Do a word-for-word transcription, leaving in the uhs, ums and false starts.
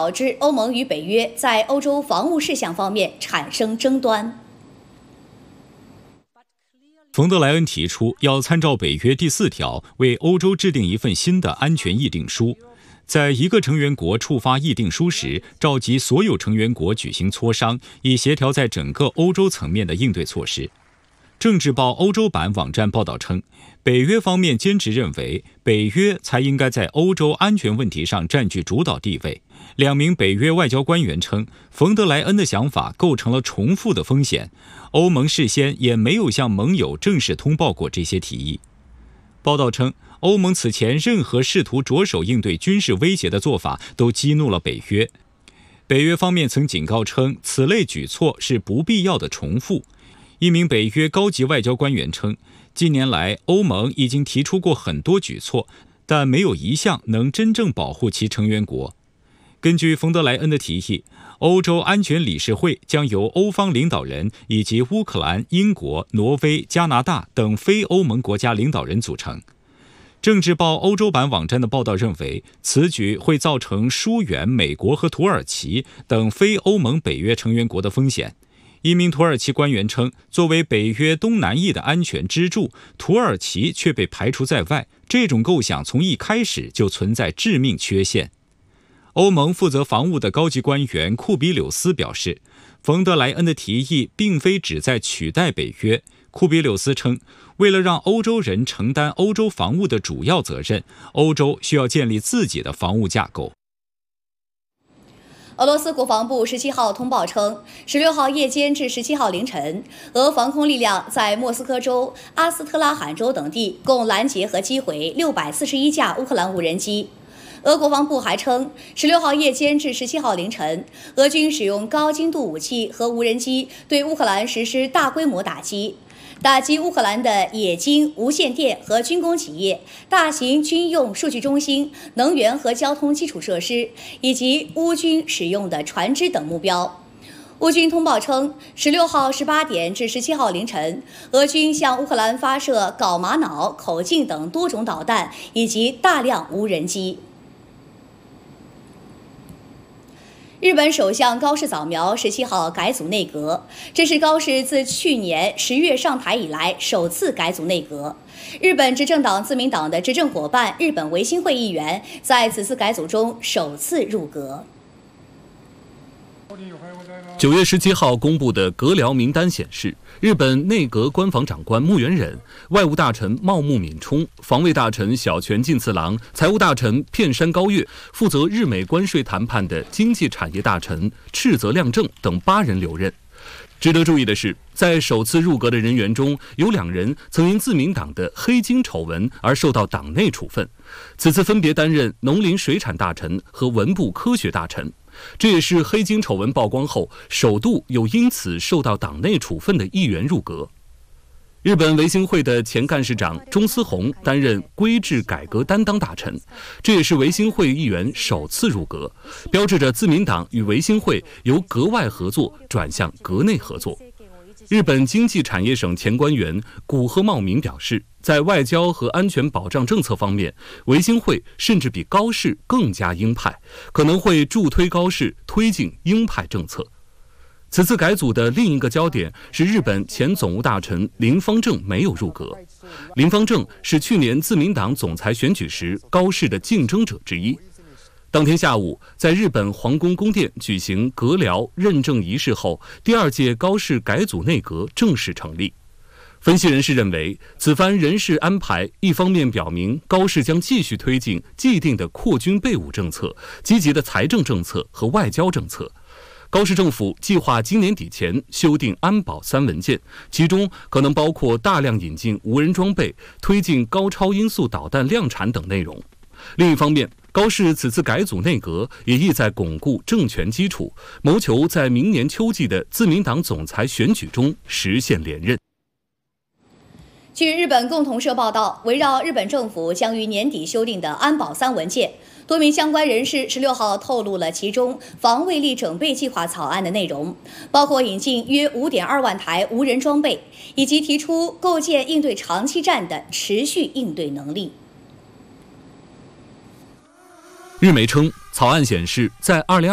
导致欧盟与北约在欧洲防务事项方面产生争端。 冯德莱恩提出要参照北约第四条，为欧洲制定一份新的安全议定书。在一个成员国触发议定书时，召集所有成员国举行磋商，以协调在整个欧洲层面的应对措施。政治报欧洲版网站报道称，北约方面坚持认为，北约才应该在欧洲安全问题上占据主导地位。两名北约外交官员称，冯德莱恩的想法构成了重复的风险，欧盟事先也没有向盟友正式通报过这些提议。报道称，欧盟此前任何试图着手应对军事威胁的做法都激怒了北约。北约方面曾警告称，此类举措是不必要的重复。一名北约高级外交官员称，近年来欧盟已经提出过很多举措，但没有一项能真正保护其成员国。根据冯德莱恩的提议，欧洲安全理事会将由欧方领导人以及乌克兰、英国、挪威、加拿大等非欧盟国家领导人组成。政治报欧洲版网站的报道认为，此举会造成疏远美国和土耳其等非欧盟北约成员国的风险。一名土耳其官员称，作为北约东南翼的安全支柱，土耳其却被排除在外，这种构想从一开始就存在致命缺陷。欧盟负责防务的高级官员库比柳斯表示，冯德莱恩的提议并非旨在取代北约。库比柳斯称，为了让欧洲人承担欧洲防务的主要责任，欧洲需要建立自己的防务架构。 俄罗斯国防部十七号通报称，十六号夜间至十七号凌晨，俄防空力量在莫斯科州、阿斯特拉罕州等地共拦截和击毁六百四十一架乌克兰无人机。俄国防部还称，十六号夜间至十七号凌晨，俄军使用高精度武器和无人机对乌克兰实施大规模打击。打击乌克兰的冶金、无线电和军工企业、大型军用数据中心、能源和交通基础设施，以及乌军使用的船只等目标。乌军通报称，十六号十八点至十七号凌晨，俄军向乌克兰发射镐玛瑙、口径等多种导弹以及大量无人机。日本首相高市早苗十七号改组内阁，这是高市自去年十月上台以来首次改组内阁。日本执政党自民党的执政伙伴日本维新会议员在此次改组中首次入阁。 九月十七号公布的阁僚名单显示，日本内阁官房长官木原忍、外务大臣茂木敏充、防卫大臣小泉进次郎、财务大臣片山高月、负责日美关税谈判的经济产业大臣赤泽亮正等八人留任。值得注意的是，在首次入阁的人员中，有两人曾因自民党的黑金丑闻而受到党内处分，此次分别担任农林水产大臣和文部科学大臣。这也是黑金丑闻曝光后首度有因此受到党内处分的议员入阁。日本维新会的前干事长中司宏担任规制改革担当大臣，这也是维新会议员首次入阁，标志着自民党与维新会由阁外合作转向阁内合作。日本经济产业省前官员古贺茂明表示，在外交和安全保障政策方面，维新会甚至比高市更加鹰派，可能会助推高市推进鹰派政策。此次改组的另一个焦点是日本前总务大臣林芳正没有入阁。林芳正是去年自民党总裁选举时高市的竞争者之一。当天下午，在日本皇宫宫殿举行阁僚认证仪式后，第二届高市改组内阁正式成立。分析人士认为，此番人事安排一方面表明高市将继续推进既定的扩军备武政策、积极的财政政策和外交政策。高市政府计划今年底前修订安保三文件，其中可能包括大量引进无人装备、推进高超音速导弹量产等内容。另一方面，高市此次改组内阁也意在巩固政权基础，谋求在明年秋季的自民党总裁选举中实现连任。 据日本共同社报道，围绕日本政府将于年底修订的安保三文件，多名相关人士十六号透露了其中防卫力整备计划草案的内容，包括引进约 五点二万台无人装备，以及提出构建应对长期战的持续应对能力。 日媒称，草案显示，在二零